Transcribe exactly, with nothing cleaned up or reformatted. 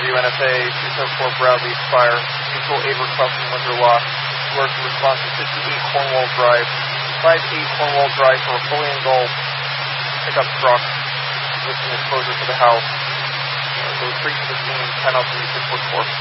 W N S A, two seven four Bradley Spire. Mutual aid request from Windsor Lock. Alert to response to fifty-eight Cornwall Drive. five eight Cornwall Drive for a fully engulfed pickup truck with an exposure to the house. Uh, so three fifteen, ten out to six foot four.